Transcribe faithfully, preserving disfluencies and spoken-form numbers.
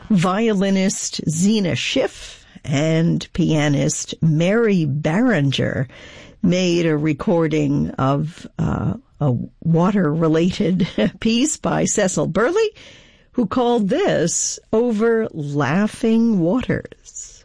Violinist Zena Schiff and pianist Mary Barringer made a recording of uh, a water-related piece by Cecil Burley, who called this Over Laughing Waters.